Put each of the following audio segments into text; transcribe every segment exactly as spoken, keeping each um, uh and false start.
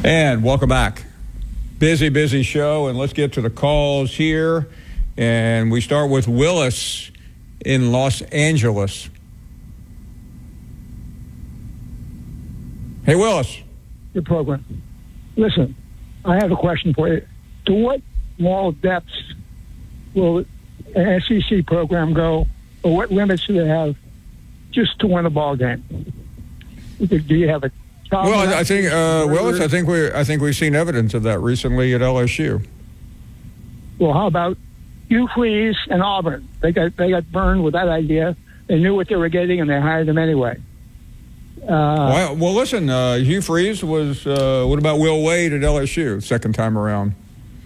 And welcome back. Busy, busy show, and let's get to the calls here. And we start with Willis in Los Angeles. Hey, Willis. Your program. Listen, I have a question for you. To what moral depths will an S E C program go, or what limits do they have just to win a ball game? Do you have a Well, I, I think uh, Willis. I think we. I think we've seen evidence of that recently at L S U. Well, how about Hugh Freeze and Auburn? They got they got burned with that idea. They knew what they were getting, and they hired them anyway. Uh, well, well, listen. Uh, Hugh Freeze was. Uh, what about Will Wade at L S U? Second time around.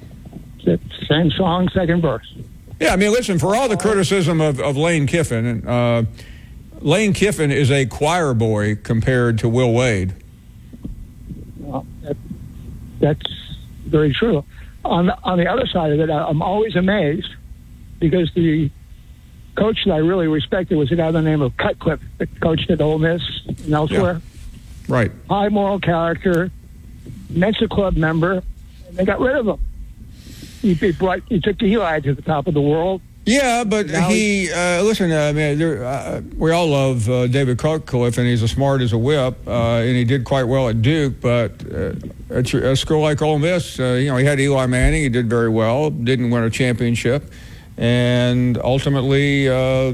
Same song, second verse. Yeah, I mean, listen. For all the criticism of, of Lane Kiffin, uh, Lane Kiffin is a choir boy compared to Will Wade. Well, that, that's very true. On the, on the other side of it, I'm always amazed because the coach that I really respected was a guy by the name of Cutcliffe that coached at Ole Miss and elsewhere. Yeah. Right. High moral character, Mensa Club member, and they got rid of him. He, he, brought, he took Eli to the top of the world. Yeah, but he, uh, listen, I mean, there, uh, we all love uh, David Cutcliffe, and he's as smart as a whip, uh, and he did quite well at Duke, but uh, at a school like Ole Miss, uh, you know, he had Eli Manning, he did very well, didn't win a championship, and ultimately uh,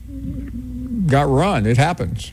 got run. It happens.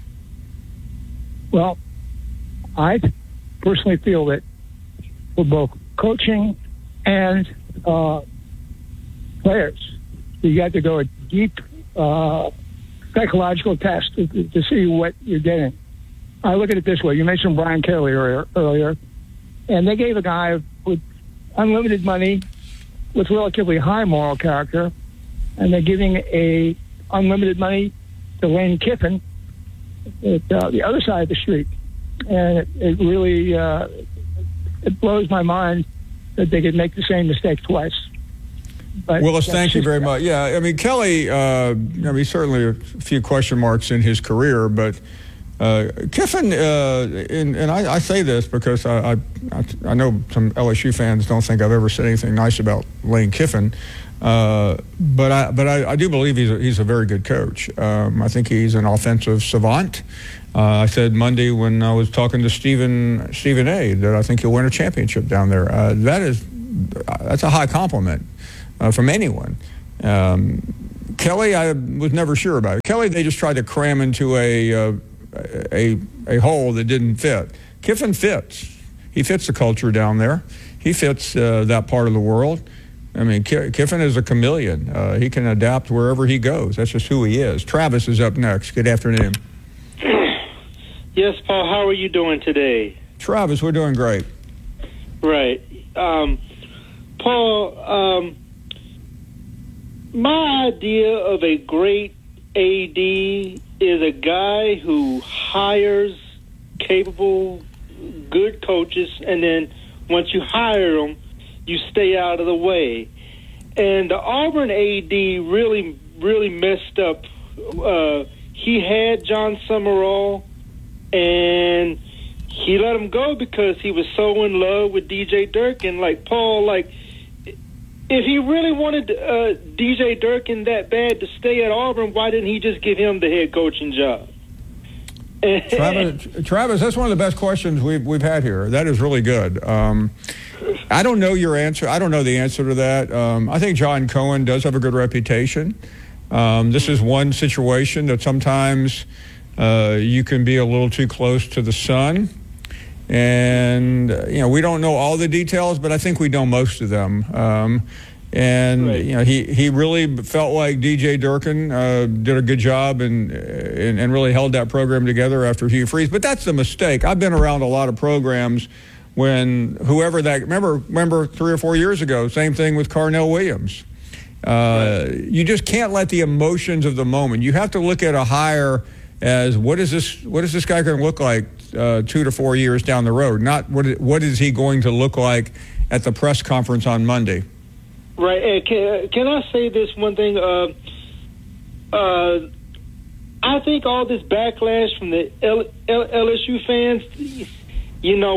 Well, I personally feel that for both coaching and uh, players, you got to go a deep uh, psychological test to, to see what you're getting. I look at it this way. You mentioned Brian Kelly earlier, earlier, and they gave a guy with unlimited money with relatively high moral character, and they're giving a unlimited money to Lane Kiffin at uh, the other side of the street. And it, it really uh, it blows my mind that they could make the same mistake twice. But Willis, thank you very much. Yeah, I mean, Kelly, uh, I mean, certainly a few question marks in his career, but uh, Kiffin, uh, and, and I, I say this because I, I I know some L S U fans don't think I've ever said anything nice about Lane Kiffin, uh, but I but I, I do believe he's a, he's a very good coach. Um, I think he's an offensive savant. Uh, I said Monday when I was talking to Stephen Stephen A. that I think he'll win a championship down there. Uh, that is that's a high compliment uh, from anyone. Um, Kelly, I was never sure about. Kelly, they just tried to cram into a uh, a a hole that didn't fit. Kiffin fits. He fits the culture down there. He fits uh, that part of the world. I mean, K- Kiffin is a chameleon. Uh, he can adapt wherever he goes. That's just who he is. Travis is up next. Good afternoon. Yes, Paul, how are you doing today? Travis, we're doing great. Right. Um, Paul, um, my idea of a great A D is a guy who hires capable, good coaches, and then once you hire them, you stay out of the way. And the Auburn A D really, really messed up. Uh, he had John Summerall, and he let him go because he was so in love with D J Durkin. Like, Paul, like, if he really wanted uh, D J Durkin that bad to stay at Auburn, why didn't he just give him the head coaching job? Travis, Travis, that's one of the best questions we've we've had here. That is really good. Um, I don't know your answer. I don't know the answer to that. Um, I think John Cohen does have a good reputation. Um, this is one situation that sometimes uh, you can be a little too close to the sun. And, uh, you know, we don't know all the details, but I think we know most of them. Um, and, right. you know, he, he really felt like D J Durkin uh, did a good job and, and and really held that program together after Hugh Freeze. But that's the mistake. I've been around a lot of programs when whoever that, remember, remember three or four years ago, same thing with Carnell Williams. Uh, right. You just can't let the emotions of the moment. You have to look at a hire as what is this, what is this guy going to look like uh, two to four years down the road? Not what, what is he going to look like at the press conference on Monday? Right. Uh, can, can I say this one thing? Uh, uh, I think all this backlash from the L- L- L S U fans, you know, with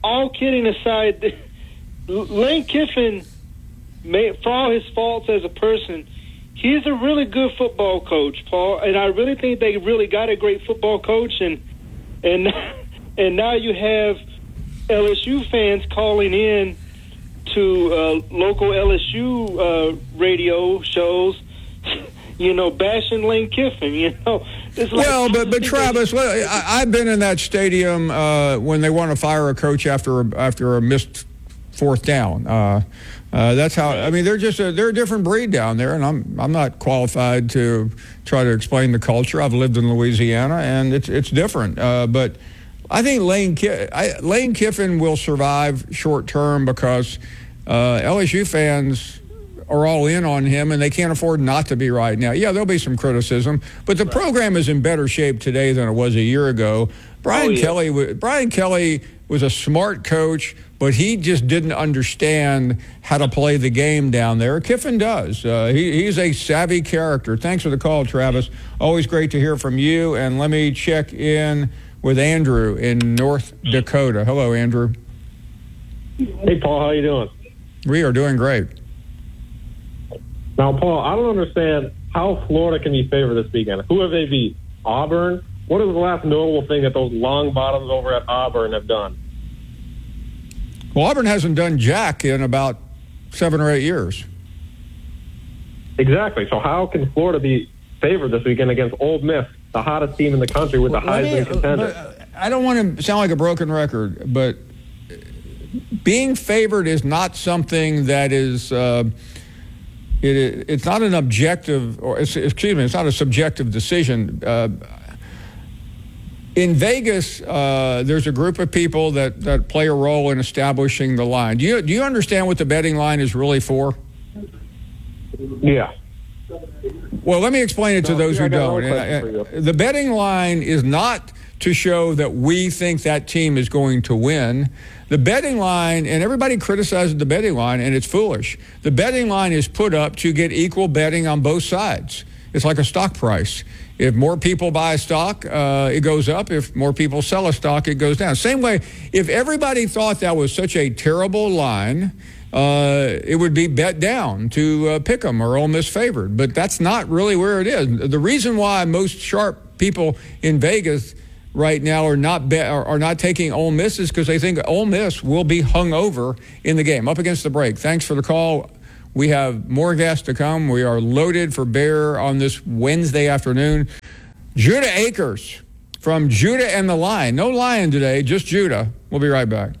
all kidding aside, Lane Kiffin, may, for all his faults as a person, he's a really good football coach, Paul. And I really think they really got a great football coach. And and and now you have L S U fans calling in to uh, local L S U uh, radio shows, you know, bashing Lane Kiffin, you know. It's like, well, but but Travis, I, I've been in that stadium uh, when they want to fire a coach after a, after a missed fourth down. Uh, uh, that's how. I mean, they're just a, they're a different breed down there, and I'm I'm not qualified to try to explain the culture. I've lived in Louisiana, and it's it's different. Uh, but I think Lane Ki- I, Lane Kiffin will survive short term because uh, L S U fans are all in on him, and they can't afford not to be right now. Yeah, there'll be some criticism, but the program is in better shape today than it was a year ago. Brian oh, yeah. Kelly, Brian Kelly was a smart coach, but he just didn't understand how to play the game down there. Kiffin does. Uh, he, he's a savvy character. Thanks for the call, Travis. Always great to hear from you. And let me check in with Andrew in North Dakota. Hello, Andrew. Hey, Paul. How you doing? We are doing great. Now, Paul, I don't understand how Florida can be favored this weekend. Who have they beat? Auburn? What is the last notable thing that those long bottoms over at Auburn have done? Well, Auburn hasn't done jack in about seven or eight years. Exactly. So how can Florida be favored this weekend against Ole Miss, the hottest team in the country with well, the Heisman me, contender? I don't want to sound like a broken record, but being favored is not something that is uh, it, it's not an objective, or excuse me, it's not a subjective decision. Uh, in Vegas, uh, there's a group of people that, that play a role in establishing the line. Do you do you understand what the betting line is really for? Yeah. Well, let me explain it to those who don't. The betting line is not to show that we think that team is going to win. The betting line, and everybody criticizes the betting line, and it's foolish. The betting line is put up to get equal betting on both sides. It's like a stock price. If more people buy a stock, uh, it goes up. If more people sell a stock, it goes down. Same way, if everybody thought that was such a terrible line, uh, it would be bet down to uh, pick 'em or Ole Miss favored. But that's not really where it is. The reason why most sharp people in Vegas right now are not be, are, are not taking Ole Miss is because they think Ole Miss will be hung over in the game. Up against the break. Thanks for the call. We have more guests to come. We are loaded for bear on this Wednesday afternoon. Judah Akers from Judah and the Lion. No lion today, just Judah. We'll be right back.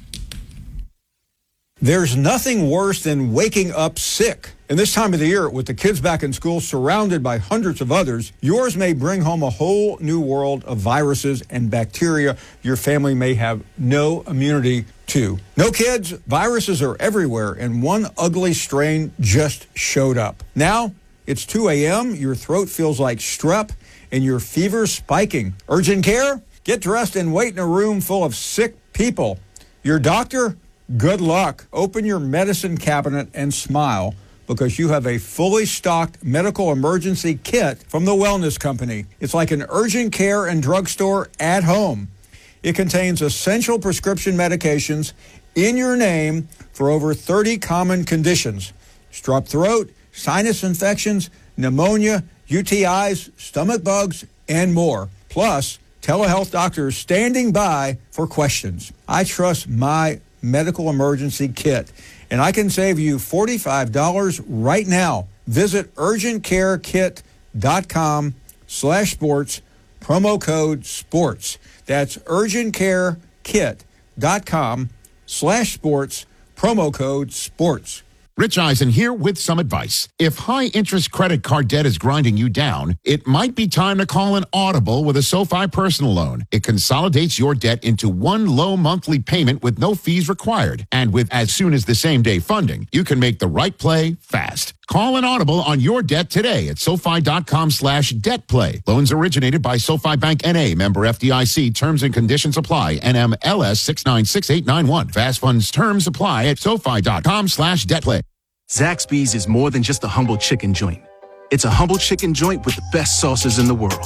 There's nothing worse than waking up sick. And this time of the year, with the kids back in school, surrounded by hundreds of others, yours may bring home a whole new world of viruses and bacteria your family may have no immunity to. No kids, viruses are everywhere, and one ugly strain just showed up. Now, it's two a.m., your throat feels like strep, and your fever's spiking. Urgent care? Get dressed and wait in a room full of sick people. Your doctor? Good luck. Open your medicine cabinet and smile, because you have a fully stocked medical emergency kit from the Wellness Company. It's like an urgent care and drugstore at home. It contains essential prescription medications in your name for over thirty common conditions: strep throat, sinus infections, pneumonia, U T Is, stomach bugs, and more. Plus, telehealth doctors standing by for questions. I trust my medical emergency kit, and I can save you forty-five dollars right now. Visit urgentcarekit.com slash sports, promo code sports. That's urgentcarekit.com slash sports, promo code sports. Rich Eisen here with some advice. If high-interest credit card debt is grinding you down, it might be time to call an Audible with a SoFi personal loan. It consolidates your debt into one low monthly payment with no fees required. And with as soon as the same day funding, you can make the right play fast. Call an Audible on your debt today at SoFi.com slash debt play. Loans originated by SoFi Bank N A, member F D I C. Terms and conditions apply. N M L S six nine six eight nine one. Fast funds terms apply at SoFi.com slash debt play. Zaxby's is more than just a humble chicken joint. It's a humble chicken joint with the best sauces in the world.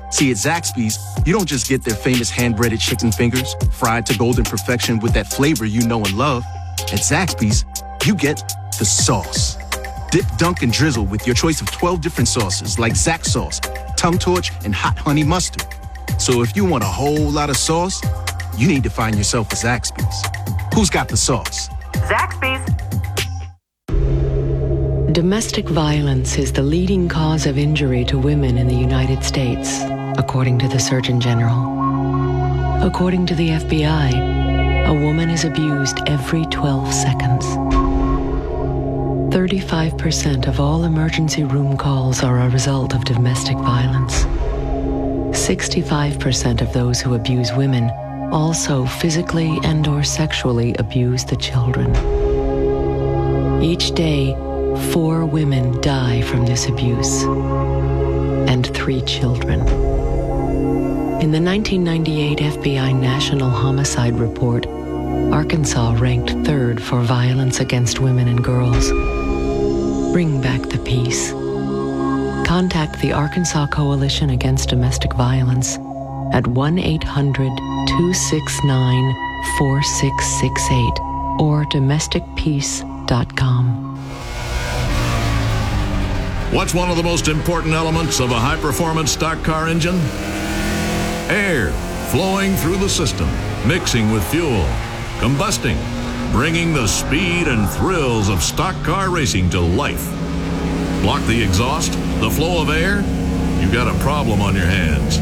See, at Zaxby's, you don't just get their famous hand-breaded chicken fingers, fried to golden perfection with that flavor you know and love. At Zaxby's, you get the sauce. Dip, dunk, and drizzle with your choice of twelve different sauces like Zax sauce, Tum Torch, and Hot Honey Mustard. So if you want a whole lot of sauce, you need to find yourself a Zaxby's. Who's got the sauce? Zaxby's. Domestic violence is the leading cause of injury to women in the United States, according to the Surgeon General. According to the F B I, a woman is abused every twelve seconds. thirty-five percent of all emergency room calls are a result of domestic violence. sixty-five percent of those who abuse women also physically and or sexually abuse the children. Each day, four women die from this abuse, and three children. In the nineteen ninety-eight F B I National Homicide Report, Arkansas ranked third for violence against women and girls. Bring back the peace. Contact the Arkansas Coalition Against Domestic Violence at one eight hundred two six nine four six six eight or domestic peace dot com. What's one of the most important elements of a high-performance stock car engine? Air flowing through the system, mixing with fuel, combusting, bringing the speed and thrills of stock car racing to life. Block the exhaust, the flow of air, you got a problem on your hands.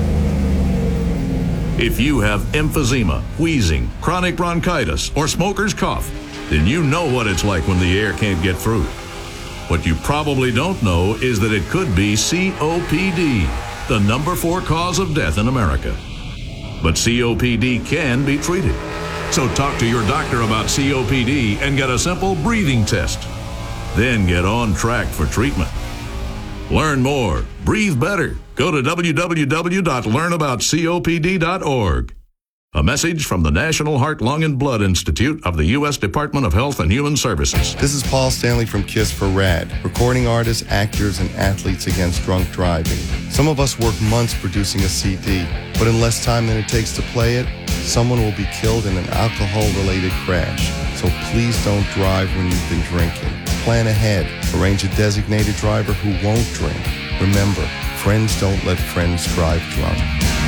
If you have emphysema, wheezing, chronic bronchitis, or smoker's cough, then you know what it's like when the air can't get through. What you probably don't know is that it could be C O P D, the number four cause of death in America. But C O P D can be treated. So talk to your doctor about C O P D and get a simple breathing test. Then get on track for treatment. Learn more. Breathe better. Go to w w w dot learn about copd dot org. A message from the National Heart, Lung, and Blood Institute of the U S Department of Health and Human Services. This is Paul Stanley from KISS for RAD, recording artists, actors, and athletes against drunk driving. Some of us work months producing a C D, but in less time than it takes to play it, someone will be killed in an alcohol-related crash. So please don't drive when you've been drinking. Plan ahead. Arrange a designated driver who won't drink. Remember, friends don't let friends drive drunk.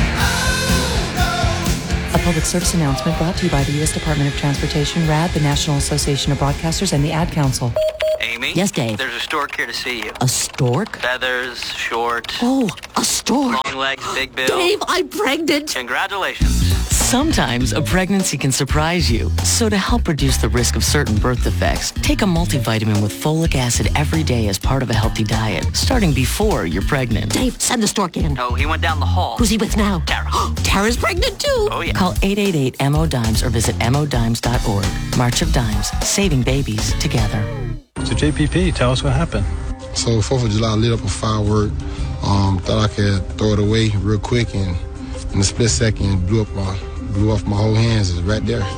A public service announcement brought to you by the U S Department of Transportation, RAD, the National Association of Broadcasters, and the Ad Council. Amy? Yes, Dave? There's a stork here to see you. A stork? Feathers, short. Oh, a stork. Long legs, big bill. Dave, I'm pregnant. Congratulations. Sometimes a pregnancy can surprise you. So to help reduce the risk of certain birth defects, take a multivitamin with folic acid every day as part of a healthy diet, starting before you're pregnant. Dave, send the stork in. Oh, he went down the hall. Who's he with now? Tara. Tara's pregnant too. Oh, yeah. Call eight eight eight M O D I M E S or visit M O dimes dot org. March of Dimes, saving babies together. So J P P, tell us what happened. So fourth of July, I lit up a firework. Um, thought I could throw it away real quick, and in a split second, blew up my blew off my whole hands. It's right there.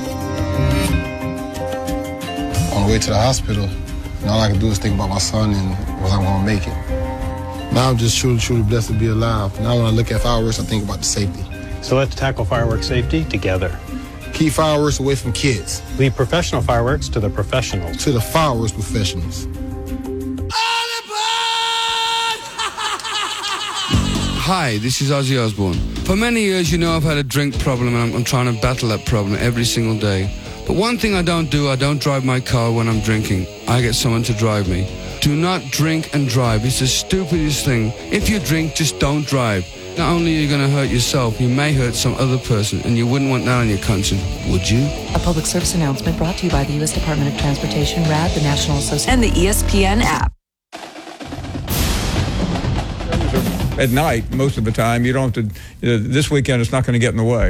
On the way to the hospital, and all I could do is think about my son and was I going to make it. Now I'm just truly, truly blessed to be alive. Now when I look at fireworks, I think about the safety. So let's tackle fireworks safety together. Keep fireworks away from kids. Leave professional fireworks to the professionals. To the fireworks professionals. Hi, this is Ozzy Osbourne. For many years, you know, I've had a drink problem, and I'm, I'm trying to battle that problem every single day. But one thing I don't do, I don't drive my car when I'm drinking. I get someone to drive me. Do not drink and drive. It's the stupidest thing. If you drink, just don't drive. Not only are you going to hurt yourself, you may hurt some other person, and you wouldn't want that on your conscience, would you? A public service announcement brought to you by the U S Department of Transportation, RAD, the National Association, and the E S P N app. At night, most of the time, you don't have to. Uh, this weekend, it's not going to get in the way.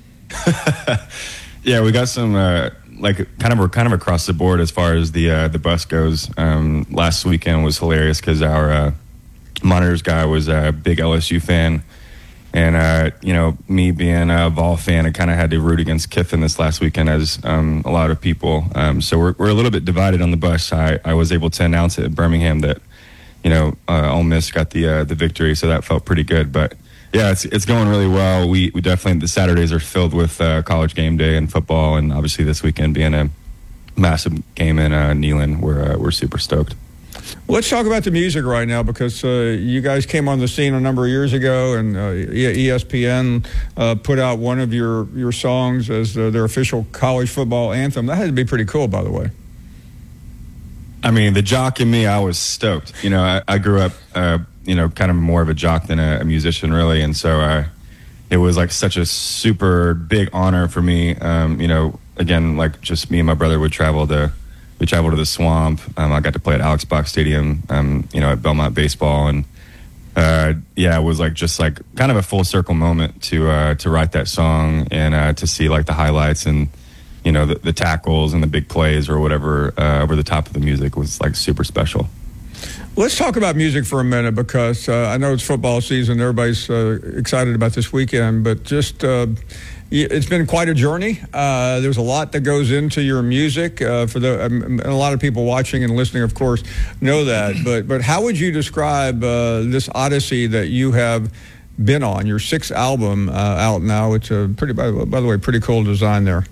Yeah, we got some uh, like kind of we're kind of across the board as far as the uh, the bus goes. Um, last weekend was hilarious because our uh, monitors guy was a big L S U fan, and uh, you know, me being a Vol fan, I kind of had to root against Kiffin this last weekend, as um, a lot of people. Um, so we're we're a little bit divided on the bus. I, I was able to announce it at Birmingham that, you know, uh, Ole Miss got the uh, the victory, so that felt pretty good. But Yeah, it's it's going really well. We we definitely the Saturdays are filled with uh, college game day and football, and obviously this weekend being a massive game in uh, Neyland, we're uh, we're super stoked. Let's talk about the music right now, because uh, you guys came on the scene a number of years ago, and uh, E S P N uh, put out one of your your songs as uh, their official college football anthem. That had to be pretty cool, by the way. I mean, the jock in me, I was stoked. You know, I, I grew up. Uh, you know, kind of more of a jock than a, a musician, really. And so uh, it was like such a super big honor for me. Um, you know, again, like just me and my brother would travel to, we traveled to the Swamp. Um, I got to play at Alex Box Stadium, um, you know, at Belmont Baseball. And uh, yeah, it was like just like kind of a full circle moment to uh, to write that song and uh, to see like the highlights and, you know, the, the tackles and the big plays or whatever uh, over the top of the music was like super special. Let's talk about music for a minute, because uh, I know it's football season. Everybody's uh, excited about this weekend, but just uh, it's been quite a journey. Uh, there's a lot that goes into your music. Uh, for the um, and a lot of people watching and listening, of course, know that. But but how would you describe uh, this odyssey that you have been on? Your sixth album uh, out now. It's a pretty by, by the way pretty cool design there.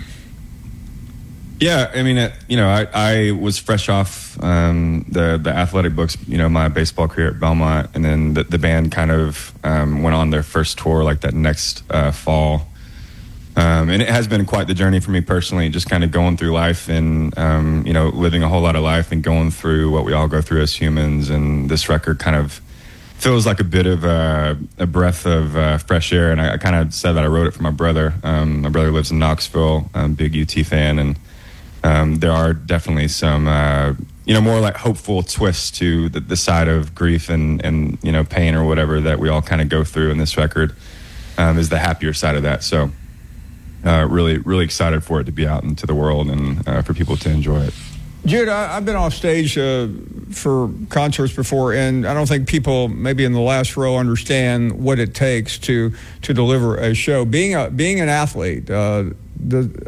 Yeah, I mean, it, you know, I, I was fresh off um, the the athletic books, you know, my baseball career at Belmont, and then the, the band kind of um, went on their first tour like that next uh, fall, um, and it has been quite the journey for me personally, just kind of going through life and um, you know, living a whole lot of life and going through what we all go through as humans, and this record kind of feels like a bit of a, a breath of uh, fresh air, and I, I kind of said that I wrote it for my brother. Um, my brother lives in Knoxville, I'm a big U T fan, and Um, there are definitely some, uh, you know, more like hopeful twists to the, the side of grief and, and, you know, pain or whatever that we all kind of go through in this record um, is the happier side of that. So uh, really, really excited for it to be out into the world and uh, for people to enjoy it. Jude, I, I've been off stage uh, for concerts before, and I don't think people maybe in the last row understand what it takes to to deliver a show. Being a being an athlete, uh, the